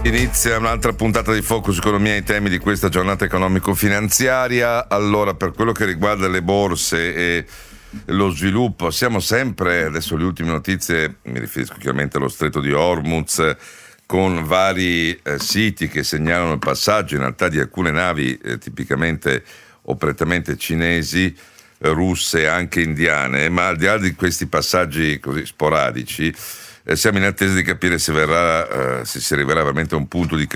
Inizia un'altra puntata di Focus Economia, i temi di questa giornata economico-finanziaria. Allora, per quello che riguarda le borse e lo sviluppo, siamo sempre, adesso le ultime notizie, mi riferisco chiaramente allo Stretto di Hormuz, con vari siti che segnalano il passaggio in realtà di alcune navi tipicamente o prettamente cinesi, russe e anche indiane, ma al di là di questi passaggi così sporadici, siamo in attesa di capire se si arriverà veramente a un punto di